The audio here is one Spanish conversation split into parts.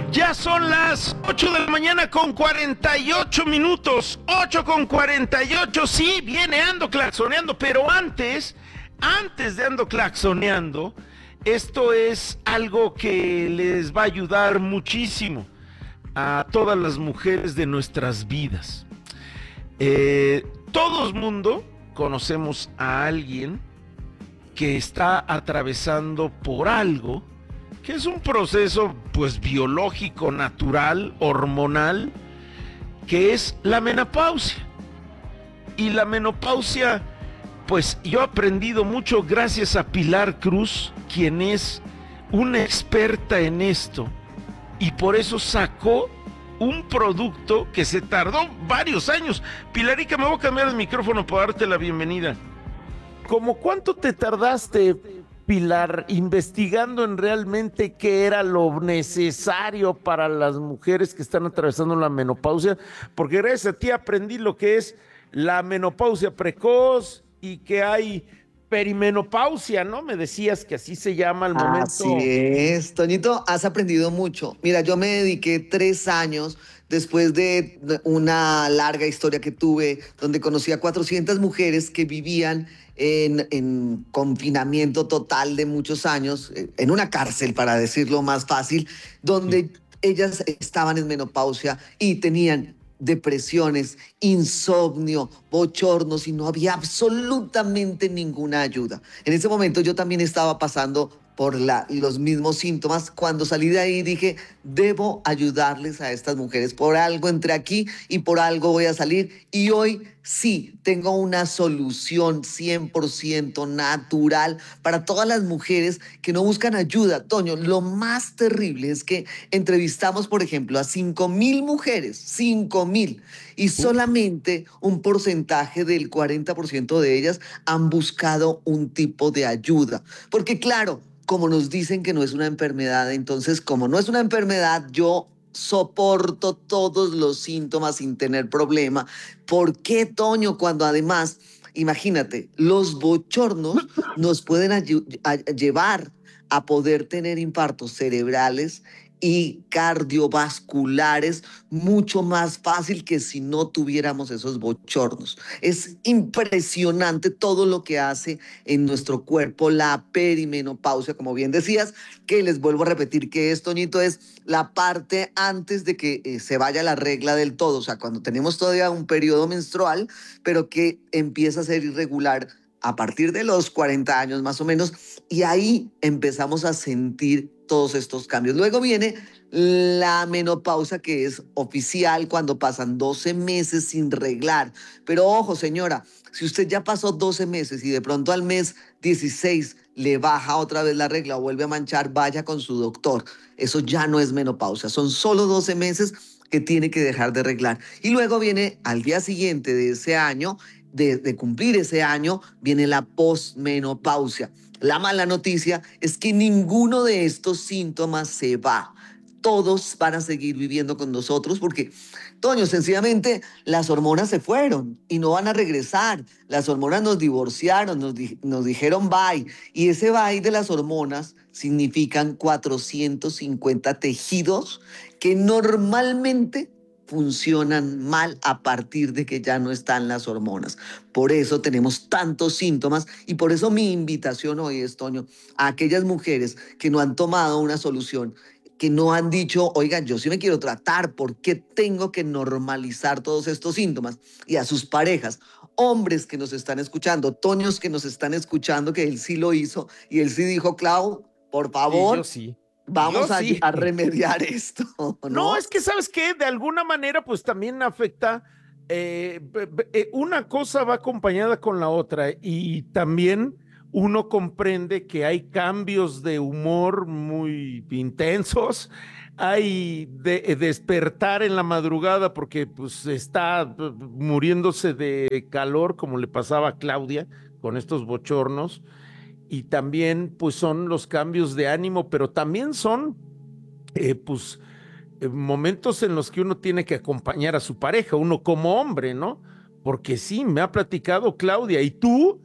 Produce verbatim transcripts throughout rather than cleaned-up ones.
Ya son las ocho de la mañana con cuarenta y ocho minutos. ocho con cuarenta y ocho. Sí, viene Ando Claxoneando, pero antes, antes de Ando Claxoneando, esto es algo que les va a ayudar muchísimo a todas las mujeres de nuestras vidas. Eh, todo el mundo conocemos a alguien que está atravesando por algo que es un proceso pues biológico, natural, hormonal, que es la menopausia. Y la menopausia, pues yo he aprendido mucho gracias a Pilar Cruz, quien es una experta en esto, y por eso sacó un producto que se tardó varios años. Pilarica, me voy a cambiar el micrófono para darte la bienvenida. ¿Cómo cuánto te tardaste, Pilar, investigando en realmente qué era lo necesario para las mujeres que están atravesando la menopausia? Porque gracias a ti aprendí lo que es la menopausia precoz y que hay perimenopausia, ¿no? Me decías que así se llama al momento. Así es, Toñito, has aprendido mucho. Mira, yo me dediqué tres años después de una larga historia que tuve, donde conocí a cuatrocientas mujeres que vivían en, en confinamiento total de muchos años, en una cárcel, para decirlo más fácil, donde sí. Ellas estaban en menopausia y tenían depresiones, insomnio, bochornos, y no había absolutamente ninguna ayuda. En ese momento yo también estaba pasando por la, los mismos síntomas. Cuando salí de ahí dije, debo ayudarles a estas mujeres. Por algo entré aquí y por algo voy a salir. Y hoy sí tengo una solución cien por ciento natural para todas las mujeres que no buscan ayuda. Toño, lo más terrible es que entrevistamos, por ejemplo, a cinco mil mujeres, cinco mil, y solamente un porcentaje del cuarenta por ciento de ellas han buscado un tipo de ayuda. Porque claro, como nos dicen que no es una enfermedad, entonces como no es una enfermedad, yo soporto todos los síntomas sin tener problema. ¿Por qué, Toño? Cuando además, imagínate, los bochornos nos pueden a llevar a poder tener infartos cerebrales y cardiovasculares mucho más fácil que si no tuviéramos esos bochornos. Es impresionante todo lo que hace en nuestro cuerpo la perimenopausia, como bien decías, que les vuelvo a repetir que esto, Toñito, es la parte antes de que eh, se vaya la regla del todo, o sea, cuando tenemos todavía un periodo menstrual, pero que empieza a ser irregular a partir de los cuarenta años más o menos, y ahí empezamos a sentir todos estos cambios. Luego viene la menopausia, que es oficial cuando pasan doce meses sin reglar. Pero ojo, señora, si usted ya pasó doce meses y de pronto al mes dieciséis le baja otra vez la regla o vuelve a manchar, vaya con su doctor. Eso ya no es menopausia, son solo doce meses que tiene que dejar de reglar. Y luego viene al día siguiente de ese año, de, de cumplir ese año, viene la posmenopausia. La mala noticia es que ninguno de estos síntomas se va. Todos van a seguir viviendo con nosotros porque, Toño, sencillamente las hormonas se fueron y no van a regresar. Las hormonas nos divorciaron, nos, di nos dijeron bye. Y ese bye de las hormonas significan cuatrocientos cincuenta tejidos que normalmente funcionan mal a partir de que ya no están las hormonas. Por eso tenemos tantos síntomas y por eso mi invitación hoy es, Toño, a aquellas mujeres que no han tomado una solución, que no han dicho, oigan, yo sí me quiero tratar, ¿por qué tengo que normalizar todos estos síntomas? Y a sus parejas, hombres que nos están escuchando, Toños que nos están escuchando, que él sí lo hizo y él sí dijo, Clau, por favor, yo sí. vamos yo a, sí. a remediar esto, ¿no? No, es que, ¿sabes qué? De alguna manera, pues también afecta, eh, una cosa va acompañada con la otra y también uno comprende que hay cambios de humor muy intensos, hay de, despertar en la madrugada porque pues está muriéndose de calor, como le pasaba a Claudia con estos bochornos, y también pues son los cambios de ánimo, pero también son eh, pues eh, momentos en los que uno tiene que acompañar a su pareja, uno como hombre, ¿no? Porque sí, me ha platicado Claudia, y tú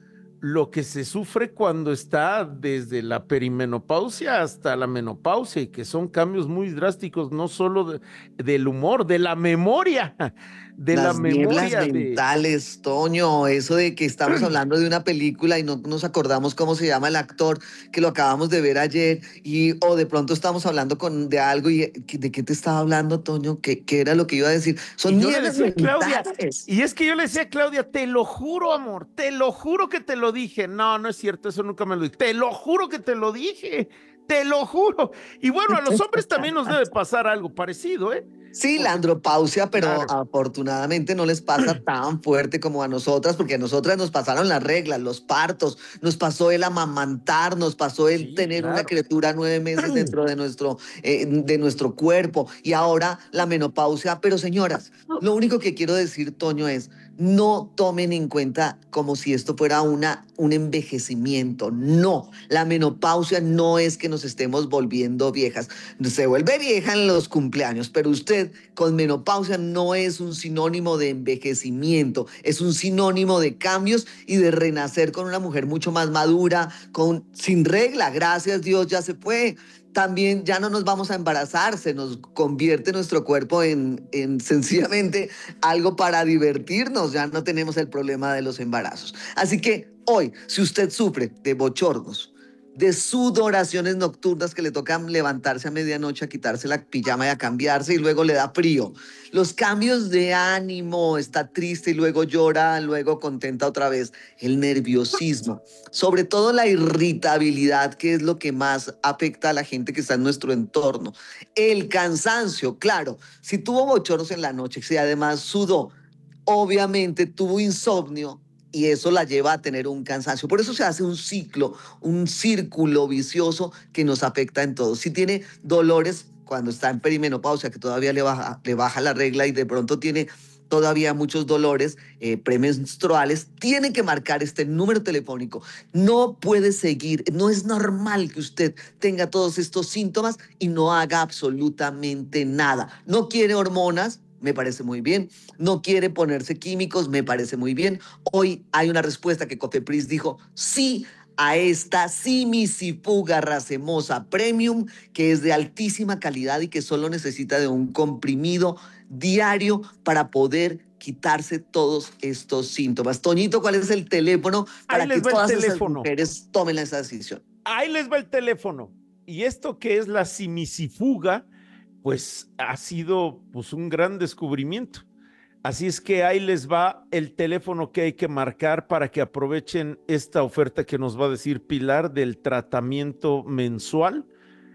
lo que se sufre cuando está desde la perimenopausia hasta la menopausia, y que son cambios muy drásticos, no solo de- del humor, de la memoria, de la Las nieblas memoria de... mentales, Toño, eso de que estamos hablando de una película y no nos acordamos cómo se llama el actor, que lo acabamos de ver ayer, y o de pronto estamos hablando con, de algo y ¿de qué te estaba hablando, Toño? ¿Qué, qué era lo que iba a decir? Y Son yo le nieblas decía a Claudia, mentales. y es que yo le decía a Claudia, te lo juro, amor, te lo juro que te lo dije. No, no es cierto, eso nunca me lo dije. Te lo juro que te lo dije, te lo juro. Y bueno, a los hombres también nos debe pasar algo parecido, ¿eh? Sí, la Porque, andropausia, pero claro, afortunadamente no les pasa tan fuerte como a nosotras, porque a nosotras nos pasaron las reglas, los partos, nos pasó el amamantar, nos pasó el sí, tener una claro. criatura nueve meses dentro de nuestro, eh, de nuestro cuerpo y ahora la menopausia. Pero señoras, lo único que quiero decir, Toño, es no tomen en cuenta como si esto fuera una, un envejecimiento. No, la menopausia no es que nos estemos volviendo viejas. Se vuelve vieja en los cumpleaños, pero usted con menopausia no es un sinónimo de envejecimiento, es un sinónimo de cambios y de renacer con una mujer mucho más madura, con, sin regla, gracias Dios ya se fue. También ya no nos vamos a embarazar, se nos convierte nuestro cuerpo en, en sencillamente algo para divertirnos, ya no tenemos el problema de los embarazos. Así que hoy, si usted sufre de bochornos, de sudoraciones nocturnas que le tocan levantarse a medianoche a quitarse la pijama y a cambiarse y luego le da frío. Los cambios de ánimo, está triste y luego llora, luego contenta otra vez. El nerviosismo, sobre todo la irritabilidad, que es lo que más afecta a la gente que está en nuestro entorno. El cansancio, claro, si tuvo bochornos en la noche, si además sudó, obviamente tuvo insomnio y eso la lleva a tener un cansancio. Por eso se hace un ciclo, un círculo vicioso que nos afecta en todo. Si tiene dolores cuando está en perimenopausia, que todavía le baja, le baja la regla y de pronto tiene todavía muchos dolores eh, premenstruales, tiene que marcar este número telefónico. No puede seguir, no es normal que usted tenga todos estos síntomas y no haga absolutamente nada. No quiere hormonas, me parece muy bien. No quiere ponerse químicos, me parece muy bien. Hoy hay una respuesta que Cofepris dijo sí a esta simicifuga racemosa premium, que es de altísima calidad y que solo necesita de un comprimido diario para poder quitarse todos estos síntomas. Toñito, ¿cuál es el teléfono Ahí para que les va el todas esas teléfono. mujeres tomen esa decisión? Ahí les va el teléfono. Y esto que es la simicifuga, pues ha sido pues un gran descubrimiento. Así es que ahí les va el teléfono que hay que marcar para que aprovechen esta oferta que nos va a decir Pilar del tratamiento mensual: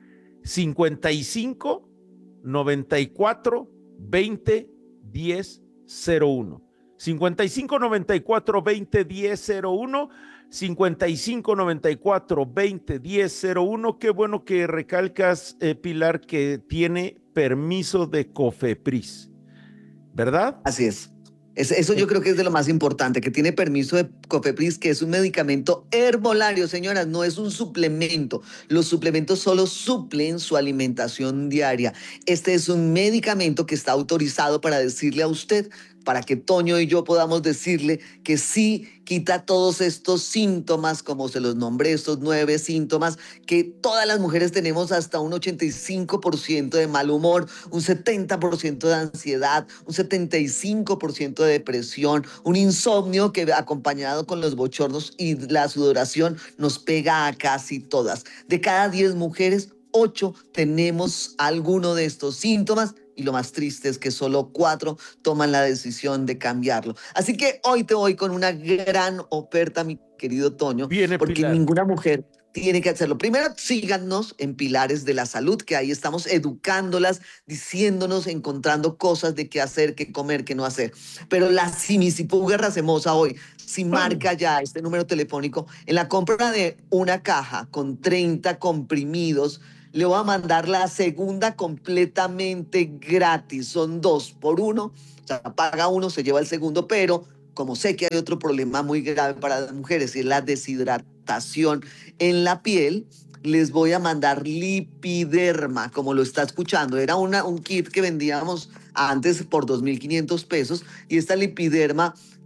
cincuenta y cinco, noventa y cuatro, veinte, diez, cero uno. cincuenta y cinco, noventa y cuatro, veinte, diez, cero uno. cincuenta y cinco, noventa y cuatro, veinte, diez, cero uno. Qué bueno que recalcas, eh, Pilar, que tiene permiso de Cofepris, ¿verdad? Así es. Es- Eso yo creo que es de lo más importante, que tiene permiso de Cofepris, que es un medicamento herbolario, señoras, no es un suplemento. Los suplementos solo suplen su alimentación diaria. Este es un medicamento que está autorizado para decirle a usted, para que Toño y yo podamos decirle que sí quita todos estos síntomas, como se los nombré, estos nueve síntomas, que todas las mujeres tenemos, hasta un ochenta y cinco por ciento de mal humor, un setenta por ciento de ansiedad, un setenta y cinco por ciento de depresión, un insomnio que acompañado con los bochornos y la sudoración nos pega a casi todas. De cada diez mujeres, ocho tenemos alguno de estos síntomas y lo más triste es que solo cuatro toman la decisión de cambiarlo. Así que hoy te voy con una gran oferta, mi querido Toño, Viene porque Pilar. ninguna mujer tiene que hacerlo. Primero, síganos en Pilares de la Salud, que ahí estamos educándolas, diciéndonos, encontrando cosas de qué hacer, qué comer, qué no hacer. Pero la simicifuga racemosa hoy, si marca ya este número telefónico, en la compra de una caja con treinta comprimidos, le voy a mandar la segunda completamente gratis. Son dos por uno. O sea, paga uno, se lleva el segundo, pero como sé que hay otro problema muy grave para las mujeres y es la deshidratación en la piel, les voy a mandar Lipiderma, como lo está escuchando. Era una, un kit que vendíamos antes por dos mil quinientos pesos y esta Lipiderma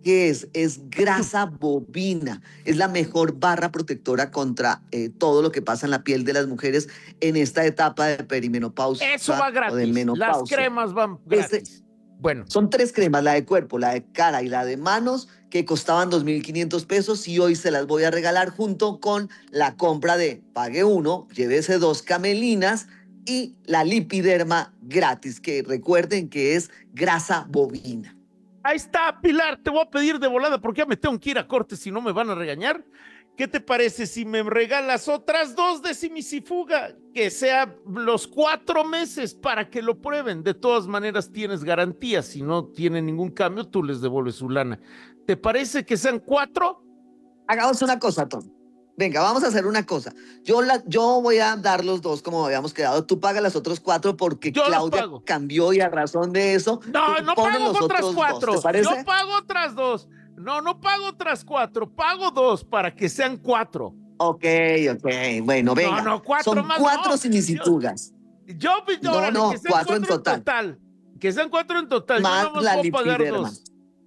¿Qué es? Es grasa bovina. Es la mejor barra protectora contra eh, todo lo que pasa en la piel de las mujeres en esta etapa de perimenopausia. Eso va gratis. O de menopausia. Las cremas van gratis. Este, bueno. Son tres cremas, la de cuerpo, la de cara y la de manos, que costaban dos mil quinientos pesos y hoy se las voy a regalar junto con la compra de pague uno, llévese dos camelinas y la lipiderma gratis, que recuerden que es grasa bovina. Ahí está, Pilar, te voy a pedir de volada porque ya me tengo que ir a corte si no me van a regañar. ¿Qué te parece si me regalas otras dos de Simisifuga? Que sea los cuatro meses para que lo prueben. De todas maneras tienes garantía. Si no tiene ningún cambio, tú les devuelves su lana. ¿Te parece que sean cuatro? Hagamos una cosa, Tom. Venga, vamos a hacer una cosa. Yo, la, yo voy a dar los dos como habíamos quedado. Tú pagas los otros cuatro porque yo Claudia cambió y a razón de eso. No, no pago otras cuatro. Dos, ¿te parece? Yo pago otras dos. No, no pago otras cuatro. Pago dos para que sean cuatro. Ok, ok. Bueno, venga. No, no, cuatro Son más. cuatro No. Simisifugas. Yo, yo, no, órale, no, que sean cuatro, cuatro en total. en total. Que sean cuatro en total. Más yo no la voy a pagar lipiderma. dos.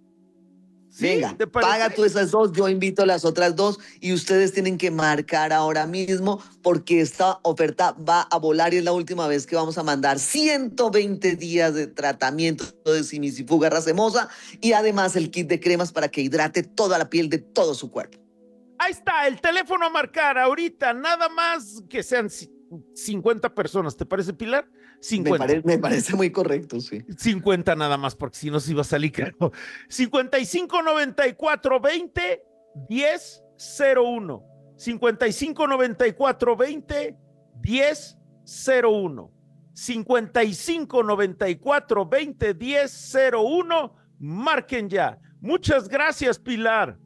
¿Sí? Venga, ¿Te parece? paga tú esas dos, yo invito a las otras dos y ustedes tienen que marcar ahora mismo porque esta oferta va a volar y es la última vez que vamos a mandar ciento veinte días de tratamiento de Simisifuga racemosa y además el kit de cremas para que hidrate toda la piel de todo su cuerpo. Ahí está, el teléfono a marcar ahorita, nada más que sean cincuenta personas, ¿te parece, Pilar? cincuenta. Me, pare, me parece muy correcto, sí. cincuenta nada más, porque si no se iba a salir caro. cincuenta y cinco noventa y cuatro veinte diez cero uno. cincuenta y cinco noventa y cuatro veinte diez cero uno. cincuenta y cinco noventa y cuatro veinte diez cero uno. Marquen ya. Muchas gracias, Pilar.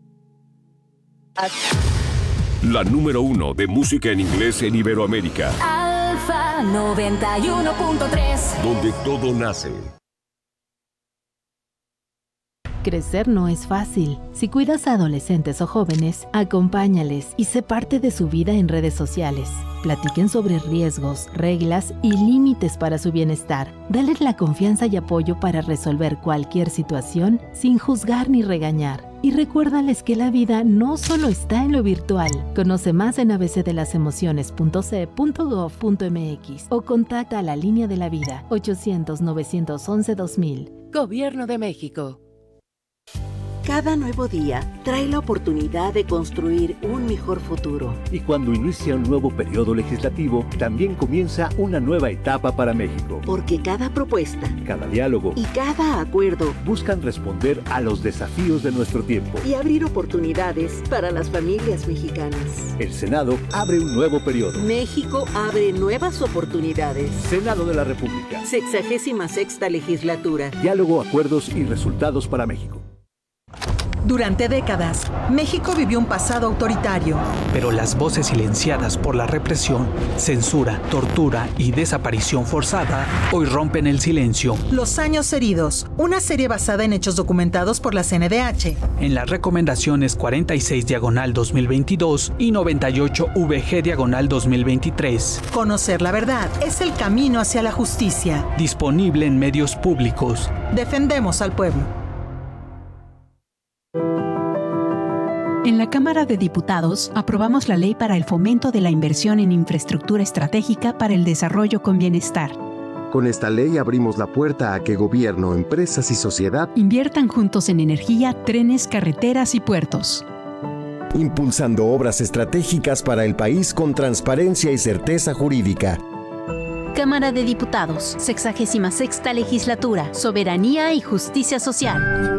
La número uno de música en inglés en Iberoamérica. Alfa noventa y uno punto tres. Donde todo nace. Crecer no es fácil. Si cuidas a adolescentes o jóvenes, acompáñales y sé parte de su vida en redes sociales. Platiquen sobre riesgos, reglas y límites para su bienestar. Dale la confianza y apoyo para resolver cualquier situación sin juzgar ni regañar. Y recuérdales que la vida no solo está en lo virtual. Conoce más en a b c de las emociones punto c e punto gov punto m x o contacta a la Línea de la Vida ochocientos novecientos once dos mil. Gobierno de México. Cada nuevo día trae la oportunidad de construir un mejor futuro. Y cuando inicia un nuevo periodo legislativo, también comienza una nueva etapa para México. Porque cada propuesta, cada diálogo y cada acuerdo buscan responder a los desafíos de nuestro tiempo y abrir oportunidades para las familias mexicanas. El Senado abre un nuevo periodo. México abre nuevas oportunidades. Senado de la República. Sexagésima sexta legislatura. Diálogo, acuerdos y resultados para México. Durante décadas, México vivió un pasado autoritario. Pero las voces silenciadas por la represión, censura, tortura y desaparición forzada hoy rompen el silencio. Los años heridos, una serie basada en hechos documentados por la C N D H. En las recomendaciones cuarenta y seis diagonal dos mil veintidós y noventa y ocho V G diagonal dos mil veintitrés. Conocer la verdad es el camino hacia la justicia. Disponible en medios públicos. Defendemos al pueblo. En la Cámara de Diputados aprobamos la Ley para el Fomento de la Inversión en Infraestructura Estratégica para el Desarrollo con Bienestar. Con esta ley abrimos la puerta a que gobierno, empresas y sociedad inviertan juntos en energía, trenes, carreteras y puertos. Impulsando obras estratégicas para el país con transparencia y certeza jurídica. Cámara de Diputados, sexagésima sexta legislatura, soberanía y justicia social.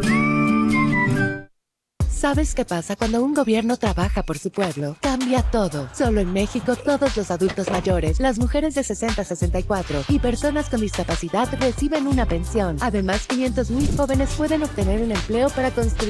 ¿Sabes qué pasa cuando un gobierno trabaja por su pueblo? Cambia todo. Solo en México, todos los adultos mayores, las mujeres de sesenta a sesenta y cuatro y personas con discapacidad reciben una pensión. Además, quinientos mil jóvenes pueden obtener un empleo para construir